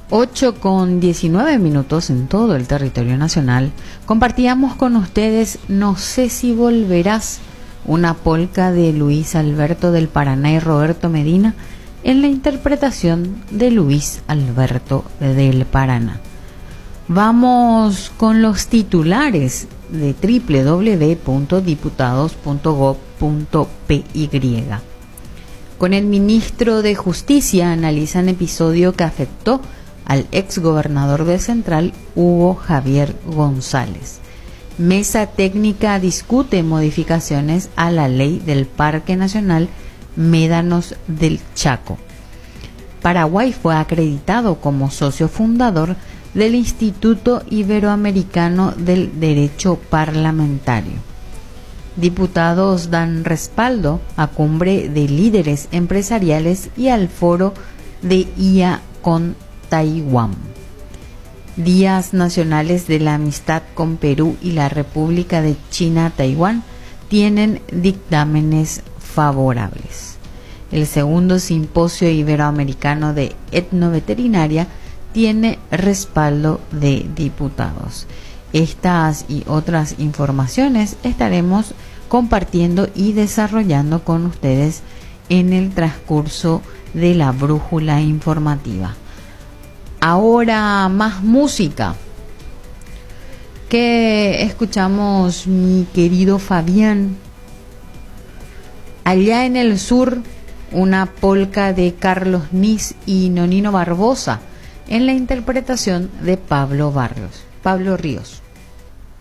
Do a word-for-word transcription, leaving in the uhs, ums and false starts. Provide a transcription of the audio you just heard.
ocho con diecinueve minutos en todo el territorio nacional. Compartíamos con ustedes No sé si volverás, una polca de Luis Alberto del Paraná y Roberto Medina, en la interpretación de Luis Alberto del Paraná. Vamos con los titulares de doble u doble u doble u punto diputados punto gob punto pe y. Con el ministro de Justicia analizan episodio que afectó al exgobernador de Central, Hugo Javier González. Mesa técnica discute modificaciones a la ley del Parque Nacional Médanos del Chaco. Paraguay fue acreditado como socio fundador del Instituto Iberoamericano del Derecho Parlamentario. Diputados dan respaldo a cumbre de líderes empresariales y al foro de I A con Taiwán. Días nacionales de la amistad con Perú y la República de China-Taiwán tienen dictámenes favorables. El segundo simposio iberoamericano de etnoveterinaria tiene respaldo de diputados. Estas y otras informaciones estaremos compartiendo y desarrollando con ustedes en el transcurso de la brújula informativa. Ahora más música. ¿Qué escuchamos, mi querido Fabián? Allá en el sur, una polca de Carlos Nis y Nonino Barbosa en la interpretación de Pablo Barrios, Pablo Ríos.